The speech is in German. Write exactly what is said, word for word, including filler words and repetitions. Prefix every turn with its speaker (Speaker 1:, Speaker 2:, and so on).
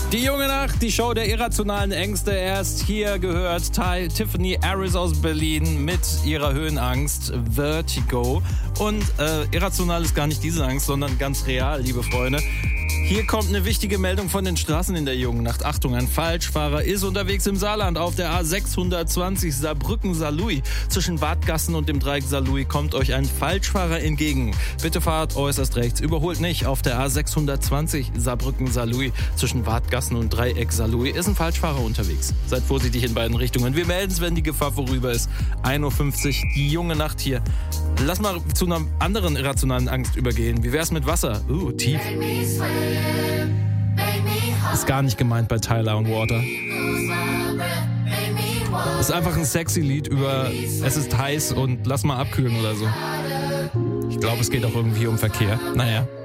Speaker 1: Die junge Nacht, die Show der irrationalen Ängste. Erst hier gehört Ty, Tiffany Harris aus Berlin mit ihrer Höhenangst Vertigo. Und äh, irrational ist gar nicht diese Angst, sondern ganz real, liebe Freunde. Hier kommt eine wichtige Meldung von den Straßen in der jungen Nacht. Achtung, ein Falschfahrer ist unterwegs im Saarland auf der A sechshundertzwanzig Saarbrücken-Saarlouis. Zwischen Wadgassen und dem Dreieck Saarlouis kommt euch ein Falschfahrer entgegen. Bitte fahrt äußerst rechts. Überholt nicht. Auf der A sechshundertzwanzig Saarbrücken-Saarlouis zwischen Wadgassen und Dreieck Saarlouis ist ein Falschfahrer unterwegs. Seid vorsichtig in beiden Richtungen. Wir melden es, wenn die Gefahr vorüber ist. ein Uhr fünfzig, die junge Nacht hier. Lass mal zu einer anderen irrationalen Angst übergehen. Wie wär's mit Wasser? Uh, tief. Ist gar nicht gemeint bei Tyler und Water. Ist einfach ein sexy Lied über es ist heiß und lass mal abkühlen oder so. Ich glaube, es geht auch irgendwie um Verkehr. Naja.